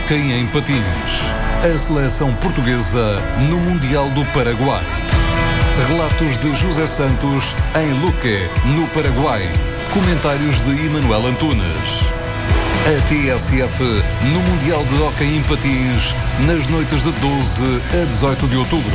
Hóquei em patins. A seleção portuguesa no Mundial do Paraguai. Relatos de José Santos em Luque, no Paraguai. Comentários de Emanuel Antunes. A TSF no Mundial de Hóquei em patins nas noites de 12 a 18 de outubro.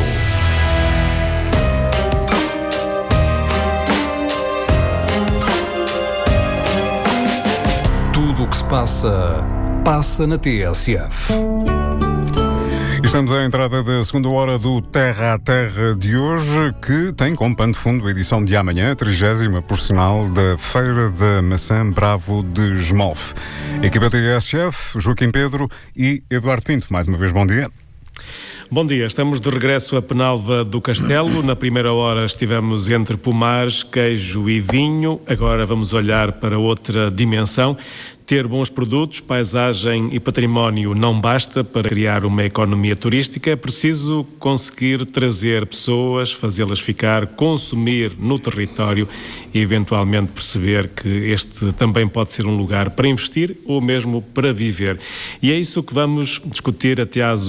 Tudo o que se passa na TSF. Estamos à entrada da segunda hora do Terra a Terra de hoje, que tem como pano de fundo a edição de amanhã, a 30ª profissional da Feira da Maçã Bravo de Esmolfe. Equipa TSF, Joaquim Pedro e Eduardo Pinto. Mais uma vez, bom dia. Bom dia, estamos de regresso a Penalva do Castelo. Na primeira hora estivemos entre pomares, queijo e vinho. Agora vamos olhar para outra dimensão. Ter bons produtos, paisagem e património não basta para criar uma economia turística. É preciso conseguir trazer pessoas, fazê-las ficar, consumir no território e eventualmente perceber que este também pode ser um lugar para investir ou mesmo para viver. E é isso que vamos discutir até às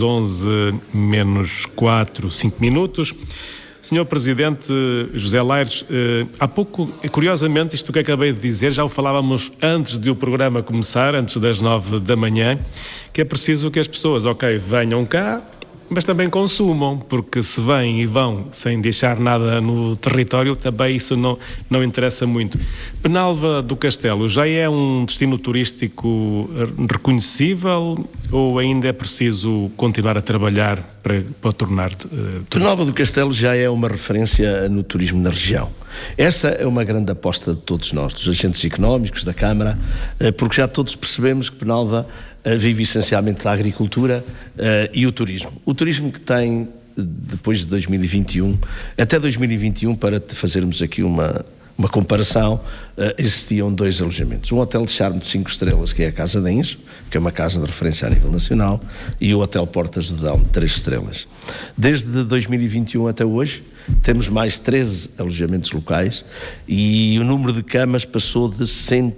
11:04, 5 minutos. Senhor Presidente José Laires, há pouco, curiosamente, isto que acabei de dizer, já o falávamos antes de o programa começar, antes das 9 da manhã, que é preciso que as pessoas, venham cá, mas também consumam, porque se vêm e vão sem deixar nada no território, também isso não interessa muito. Penalva do Castelo já é um destino turístico reconhecível ou ainda é preciso continuar a trabalhar para tornar Penalva do Castelo já é uma referência no turismo na região. Essa é uma grande aposta de todos nós, dos agentes económicos, da Câmara, porque já todos percebemos que Penalva vive essencialmente da agricultura e o turismo. O turismo que tem, depois de 2021, até 2021, para fazermos aqui uma comparação, existiam 2 alojamentos. Um hotel de charme de 5 estrelas, que é a Casa de Enzo, que é uma casa de referência a nível nacional, e o Hotel Portas do Dão, de 3 estrelas. Desde 2021 até hoje, temos mais 13 alojamentos locais e o número de camas passou de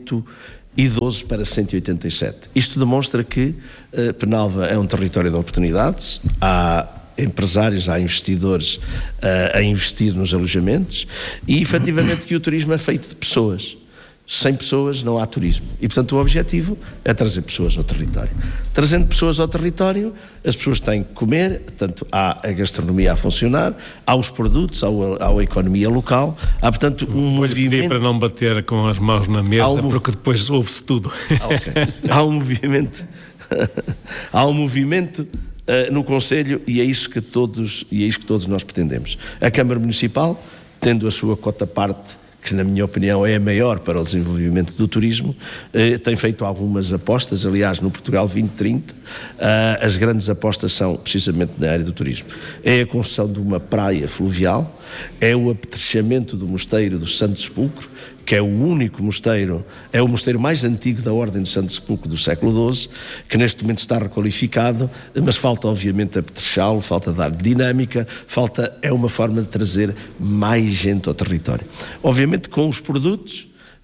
112 para 187. Isto demonstra que Penalva é um território de oportunidades, há empresários, há investidores a investir nos alojamentos e, efetivamente, que o turismo é feito de pessoas. Sem pessoas não há turismo. E, portanto, o objetivo é trazer pessoas ao território. Trazendo pessoas ao território, as pessoas têm que comer, portanto, há a gastronomia a funcionar, há os produtos, há a economia local, há, portanto, um movimento... para não bater com as mãos na mesa, porque depois ouve-se tudo. Okay. Há um movimento... há um movimento... no Conselho, e é isso que todos nós pretendemos. A Câmara Municipal, tendo a sua cota-parte, que na minha opinião é a maior para o desenvolvimento do turismo, tem feito algumas apostas, aliás, no Portugal 2030, as grandes apostas são precisamente na área do turismo. É a construção de uma praia fluvial, é o apetrechamento do mosteiro do Santo Sepulcro, que é o único mosteiro, é o mosteiro mais antigo da Ordem do Santo Sepulcro do século XII, que neste momento está requalificado, mas falta obviamente apetrechá-lo, falta dar dinâmica, é uma forma de trazer mais gente ao território. Obviamente com os produtos,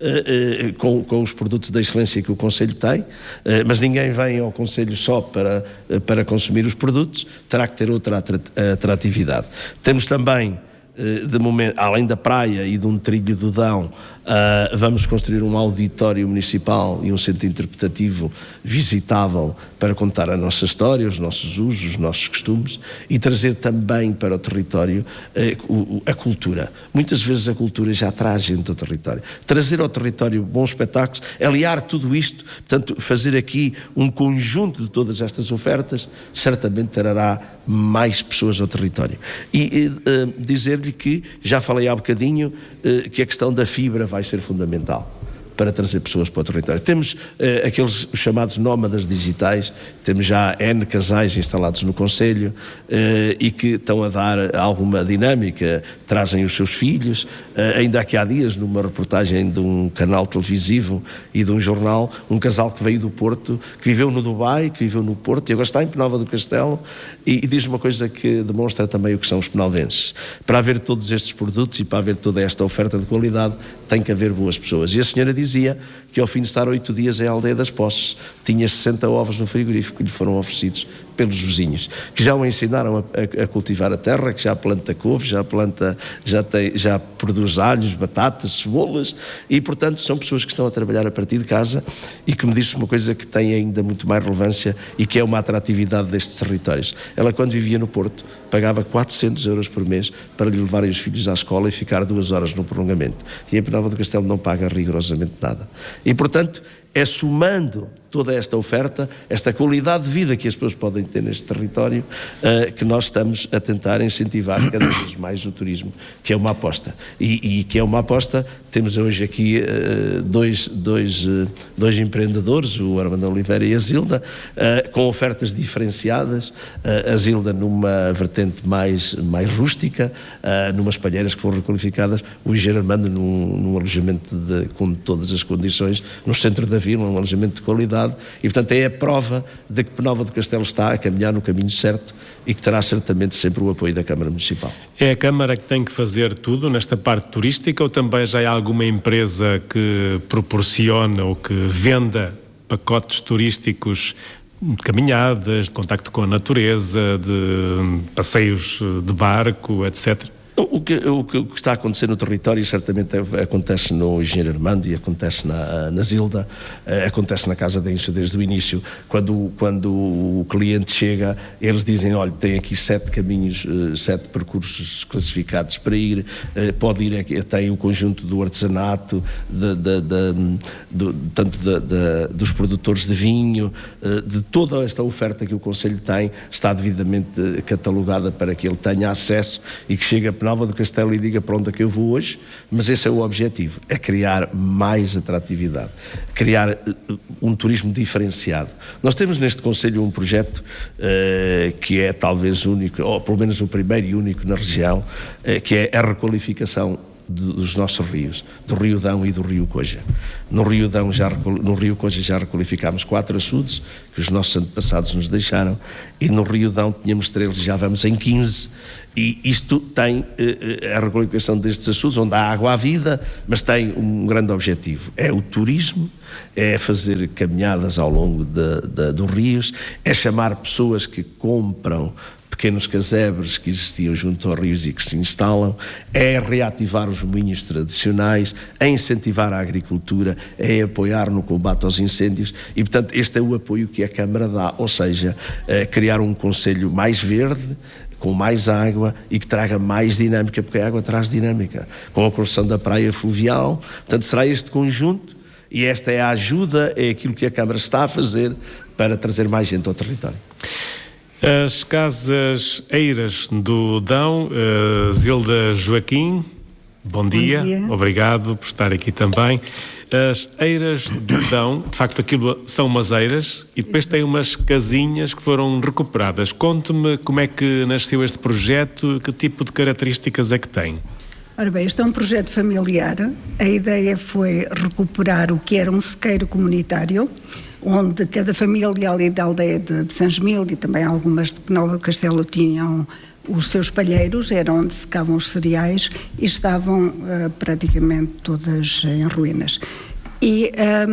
com os produtos da excelência que o Conselho tem, mas ninguém vem ao Conselho só para consumir os produtos, terá que ter outra atratividade. Temos também, de momento, além da praia e de um trilho do Dão, vamos construir um auditório municipal e um centro interpretativo visitável para contar a nossa história, os nossos usos, os nossos costumes e trazer também para o território a cultura. Muitas vezes a cultura já traz gente ao território. Trazer ao território bons espetáculos, aliar tudo isto, portanto, fazer aqui um conjunto de todas estas ofertas, certamente trará mais pessoas ao território. E dizer-lhe que, já falei há bocadinho, que a questão da fibra vai ser fundamental para trazer pessoas para o território. Temos aqueles chamados nómadas digitais, temos já N casais instalados no Conselho e que estão a dar alguma dinâmica, trazem os seus filhos. Ainda aqui há dias, numa reportagem de um canal televisivo e de um jornal, um casal que veio do Porto, que viveu no Dubai, que viveu no Porto e agora está em Penalva do Castelo e diz uma coisa que demonstra também o que são os penalvenses. Para haver todos estes produtos e para haver toda esta oferta de qualidade, tem que haver boas pessoas. E a senhora dizia que ao fim de estar 8 dias em Aldeia das Posses tinha 60 ovos no frigorífico que lhe foram oferecidos pelos vizinhos, que já o ensinaram a cultivar a terra, que já planta couve, já produz alhos, batatas, cebolas, e portanto são pessoas que estão a trabalhar a partir de casa e que me disse uma coisa que tem ainda muito mais relevância e que é uma atratividade destes territórios. Ela, quando vivia no Porto, pagava 400 euros por mês para lhe levarem os filhos à escola e ficar 2 horas no prolongamento. E em Penalva do Castelo não paga rigorosamente nada. E portanto, é somando toda esta oferta, esta qualidade de vida que as pessoas podem ter neste território, que nós estamos a tentar incentivar cada vez mais o turismo, que é uma aposta. E que é uma aposta, temos hoje aqui dois empreendedores, o Armando Oliveira e a Zilda, com ofertas diferenciadas, a Zilda numa vertente mais rústica, numas palheiras que foram requalificadas, o engenheiro Armando num alojamento com todas as condições, no centro da vila, um alojamento de qualidade. E, portanto, é a prova de que Penalva do Castelo está a caminhar no caminho certo e que terá certamente sempre o apoio da Câmara Municipal. É a Câmara que tem que fazer tudo nesta parte turística ou também já há alguma empresa que proporciona ou que venda pacotes turísticos de caminhadas, de contacto com a natureza, de passeios de barco, etc.? O que está a acontecer no território certamente acontece no engenheiro Armando e acontece na Zilda, acontece na Casa da Incha desde o início. Quando o cliente chega, eles dizem, olha, tem aqui 7 caminhos, 7 percursos classificados para ir, pode ir aqui, tem o conjunto do artesanato, tanto dos produtores de vinho, de toda esta oferta que o Conselho tem, está devidamente catalogada para que ele tenha acesso e que chegue a Penalva do Castelo e diga para onde é que eu vou hoje, mas esse é o objetivo, é criar mais atratividade, criar um turismo diferenciado. Nós temos neste Conselho um projeto que é talvez único, ou pelo menos o primeiro e único na região, que é a requalificação dos nossos rios, do Rio Dão e do Rio Coja. No Rio Coja já requalificámos 4 açudes que os nossos antepassados nos deixaram, e no Rio Dão tínhamos 13, já vamos em 15. E isto tem a requalificação destes açudes, onde há água à vida, mas tem um grande objetivo. É o turismo, é fazer caminhadas ao longo dos rios, é chamar pessoas que compram pequenos casebres que existiam junto aos rios e que se instalam, é reativar os moinhos tradicionais, é incentivar a agricultura, é apoiar no combate aos incêndios e, portanto, este é o apoio que a Câmara dá, ou seja, criar um concelho mais verde, com mais água e que traga mais dinâmica, porque a água traz dinâmica, com a construção da praia fluvial. Portanto, será este conjunto e esta é a ajuda, é aquilo que a Câmara está a fazer para trazer mais gente ao território. As Casas Eiras do Dão, Zilda Joaquim, bom dia, obrigado por estar aqui também. As Eiras do Dão, de facto aquilo são umas eiras e depois tem umas casinhas que foram recuperadas. Conte-me como é que nasceu este projeto, que tipo de características é que tem? Ora bem, este é um projeto familiar. A ideia foi recuperar o que era um sequeiro comunitário, onde cada família ali da aldeia de Sangemilde e também algumas de Penalva do Castelo tinham os seus palheiros, era onde secavam os cereais e estavam praticamente todas em ruínas. E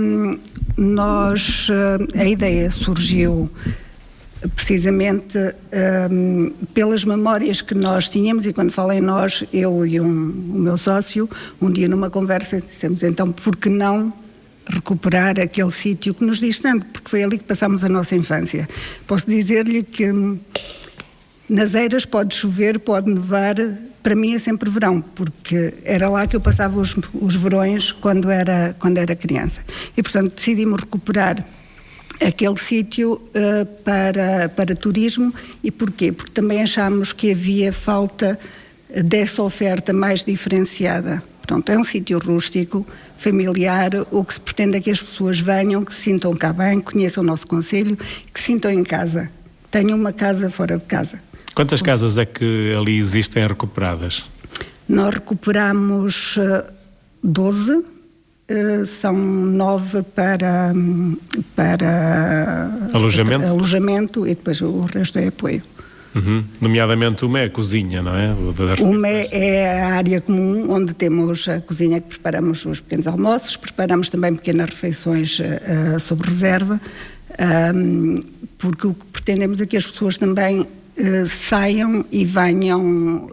a ideia surgiu precisamente pelas memórias que nós tínhamos, e quando falo em nós, eu e o meu sócio, um dia numa conversa dissemos, então, por que não recuperar aquele sítio que nos diz tanto, porque foi ali que passámos a nossa infância. Posso dizer-lhe que nas Eiras pode chover, pode nevar, para mim é sempre verão, porque era lá que eu passava os verões quando era criança. E, portanto, decidimos recuperar aquele sítio para turismo. E porquê? Porque também achámos que havia falta dessa oferta mais diferenciada. Pronto, é um sítio rústico, familiar, o que se pretende é que as pessoas venham, que se sintam cá bem, conheçam o nosso concelho, que se sintam em casa, tenham uma casa fora de casa. Quantas casas é que ali existem recuperadas? Nós recuperamos 12, são 9 para alojamento e depois o resto é apoio. Nomeadamente uma é a cozinha, não é? Uma é a área comum, onde temos a cozinha que preparamos os pequenos almoços, preparamos também pequenas refeições sob reserva, porque o que pretendemos é que as pessoas também saiam e venham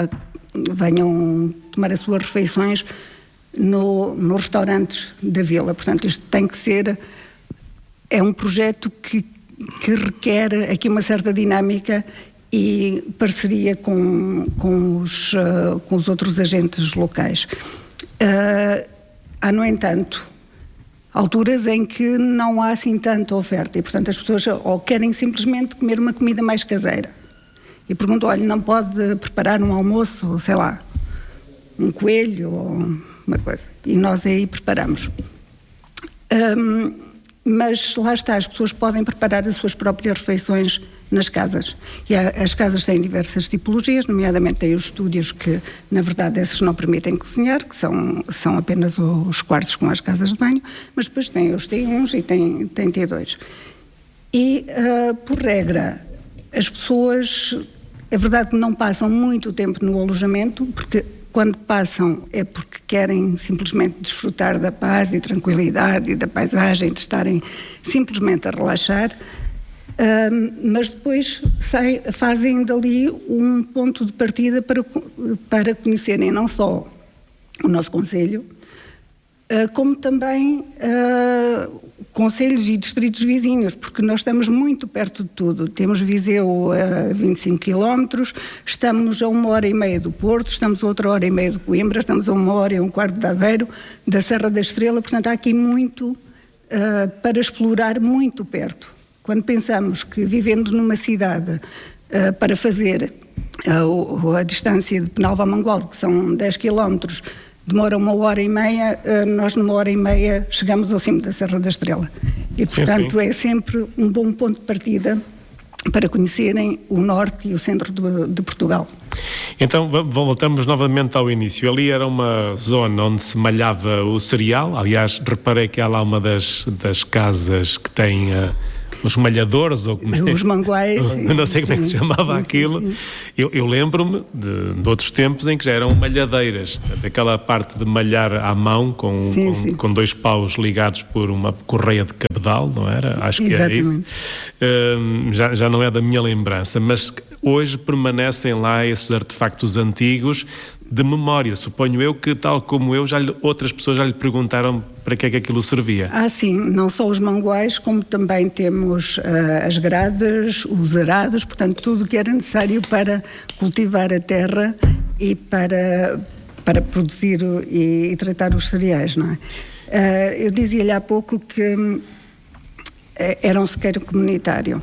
tomar as suas refeições nos restaurantes da vila. Portanto, isto tem que ser... É um projeto que requer aqui uma certa dinâmica e parceria com os outros agentes locais. Há, no entanto, alturas em que não há assim tanta oferta e, portanto, as pessoas ou querem simplesmente comer uma comida mais caseira e perguntam, olha, não pode preparar um almoço, sei lá, um coelho ou uma coisa. E nós aí preparamos. Mas lá está, as pessoas podem preparar as suas próprias refeições nas casas. E as casas têm diversas tipologias, nomeadamente têm os estúdios que, na verdade, esses não permitem cozinhar, que são apenas os quartos com as casas de banho, mas depois tem os T1s e tem T2. E, por regra, as pessoas, é verdade que não passam muito tempo no alojamento, porque quando passam é porque querem simplesmente desfrutar da paz e tranquilidade e da paisagem, de estarem simplesmente a relaxar, mas depois fazem dali um ponto de partida para conhecerem não só o nosso concelho, como também concelhos e distritos vizinhos, porque nós estamos muito perto de tudo. Temos Viseu a 25 km, estamos a 1h30 do Porto, estamos a outra hora e meia de Coimbra, estamos a 1h15 de Aveiro, da Serra da Estrela, portanto há aqui muito para explorar muito perto. Quando pensamos que vivendo numa cidade para fazer a distância de Penalva a Mangualde, que são 10 km, demora 1h30, nós numa hora e meia chegamos ao cimo da Serra da Estrela. E, portanto, é sempre um bom ponto de partida para conhecerem o norte e o centro de Portugal. Então, voltamos novamente ao início. Ali era uma zona onde se malhava o cereal. Aliás, reparei que há lá uma das casas que tem... os malhadores, ou os manguais, não sei como é que se chamava aquilo. Eu lembro-me de outros tempos em que já eram malhadeiras, aquela parte de malhar à mão com 2 paus ligados por uma correia de cabedal, não era? Acho que era isso. Já não é da minha lembrança, mas hoje permanecem lá esses artefactos antigos de memória. Suponho eu que, tal como eu, outras pessoas já lhe perguntaram para que é que aquilo servia. Sim, não só os manguais, como também temos as grades, os arados, portanto, tudo que era necessário para cultivar a terra e para produzir e tratar os cereais, não é? Eu dizia-lhe há pouco que era um sequeiro comunitário.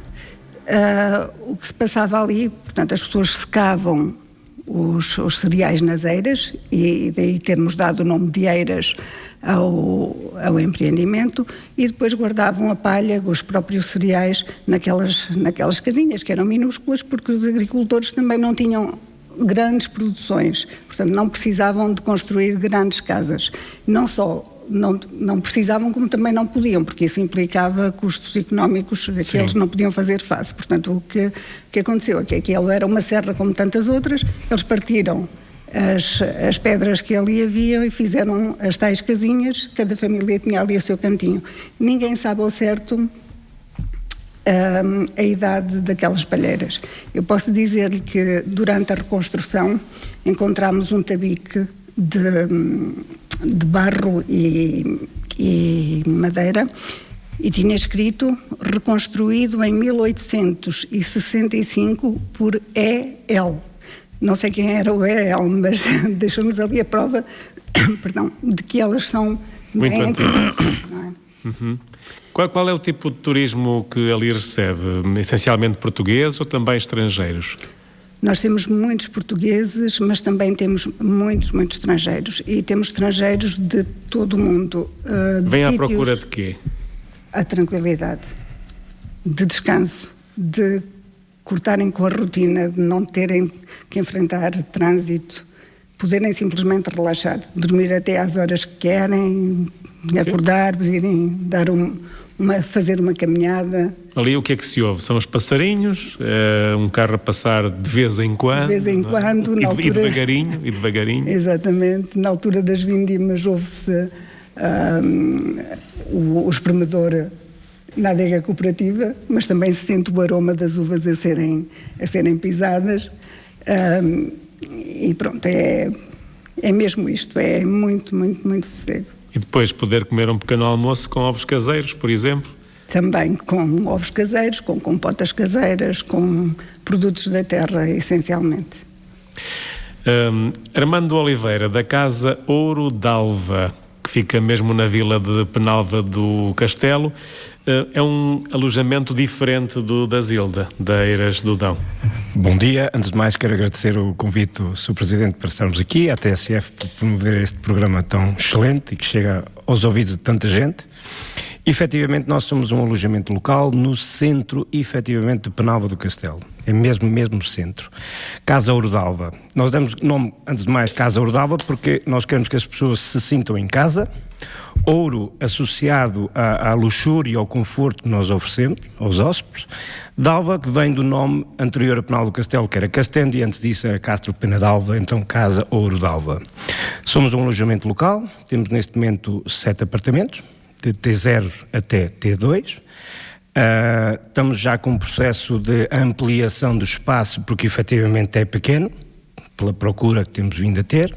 O que se passava ali, portanto, as pessoas secavam os cereais nas eiras, e daí termos dado o nome de eiras ao empreendimento, e depois guardavam a palha, os próprios cereais, naquelas casinhas que eram minúsculas, porque os agricultores também não tinham grandes produções, portanto não precisavam de construir grandes casas. Não só não precisavam, como também não podiam, porque isso implicava custos económicos que eles não podiam fazer face. Portanto, o que aconteceu é que aquilo era uma serra como tantas outras, eles partiram as pedras que ali haviam e fizeram as tais casinhas, cada família tinha ali o seu cantinho. Ninguém sabe ao certo a idade daquelas palheiras. Eu posso dizer-lhe que durante a reconstrução encontramos um tabique de barro e madeira, e tinha escrito reconstruído em 1865 por E.L. Não sei quem era o E.L., mas deixou-nos ali a prova de que elas são muito antigas. Qual é o tipo de turismo que ali recebe? Essencialmente portugueses ou também estrangeiros? Nós temos muitos portugueses, mas também temos muitos estrangeiros. E temos estrangeiros de todo o mundo. Vêm à procura de quê? A tranquilidade, de descanso, de cortarem com a rotina, de não terem que enfrentar trânsito, poderem simplesmente relaxar, dormir até às horas que querem, acordar, irem dar fazer uma caminhada. Ali o que é que se ouve? São os passarinhos, um carro a passar de vez em quando. De vez em quando. Na altura... e devagarinho. Exatamente. Na altura das vindimas ouve-se o espremedor na adega cooperativa, mas também se sente o aroma das uvas a serem pisadas. E pronto, é mesmo isto, é muito, muito, muito sossego. E depois poder comer um pequeno almoço com ovos caseiros, por exemplo? Também com ovos caseiros, com compotas caseiras, com produtos da terra, essencialmente. Armando Oliveira, da Casa Ouro d'Alva, que fica mesmo na vila de Penalva do Castelo, é um alojamento diferente do da Zilda, da Eiras do Dão. Bom dia. Antes de mais, quero agradecer o convite do Sr. Presidente para estarmos aqui, à TSF, por promover este programa tão excelente e que chega aos ouvidos de tanta gente. Efetivamente, nós somos um alojamento local no centro, efetivamente, de Penalva do Castelo. É mesmo centro. Casa Ouro d'Alva. Nós damos nome, antes de mais, Casa Ouro d'Alva, porque nós queremos que as pessoas se sintam em casa. Ouro associado à luxúria e ao conforto que nós oferecemos aos hóspedes. D'Alva, que vem do nome anterior a Penalva do Castelo, que era Castendo, e antes disso era Castro Pena d'Alva, então Casa Ouro d'Alva. Somos um alojamento local, temos neste momento 7 apartamentos, de T0 até T2. Estamos já com um processo de ampliação do espaço, porque efetivamente é pequeno, pela procura que temos vindo a ter.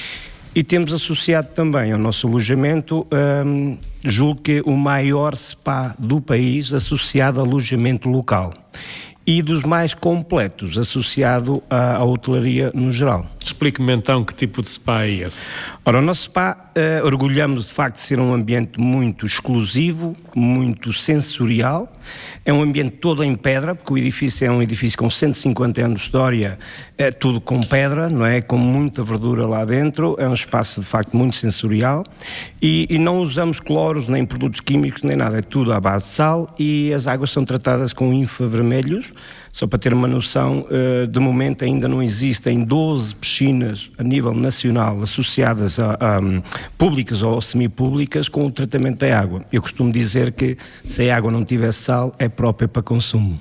E temos associado também ao nosso alojamento, julgo que o maior spa do país associado a alojamento local. E dos mais completos, associado à hotelaria no geral. Explique-me então que tipo de spa é esse? Ora, o nosso spa, orgulhamos de facto de ser um ambiente muito exclusivo, muito sensorial. É um ambiente todo em pedra, porque o edifício é um edifício com 150 anos de história, é tudo com pedra, não é? Com muita verdura lá dentro. É um espaço de facto muito sensorial e não usamos cloros, nem produtos químicos, nem nada. É tudo à base de sal e as águas são tratadas com infravermelhos. Só para ter uma noção, de momento ainda não existem 12 piscinas a nível nacional associadas a públicas ou semipúblicas com o tratamento da água. Eu costumo dizer que se a água não tiver sal, é própria para consumo.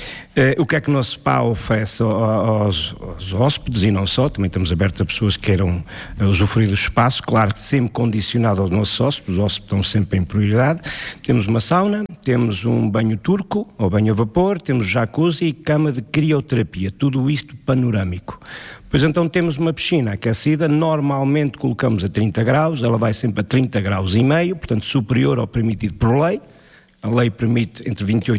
O que é que o nosso spa oferece aos hóspedes e não só, também estamos abertos a pessoas que queiram usufruir do espaço, claro que sempre condicionado aos nossos hóspedes, os hóspedes estão sempre em prioridade. Temos uma sauna, temos um banho turco ou banho a vapor, temos jacuzzi e cama de crioterapia, tudo isto panorâmico. Pois então temos uma piscina aquecida, normalmente colocamos a 30 graus, ela vai sempre a 30 graus e meio, portanto superior ao permitido por lei. A lei permite entre 28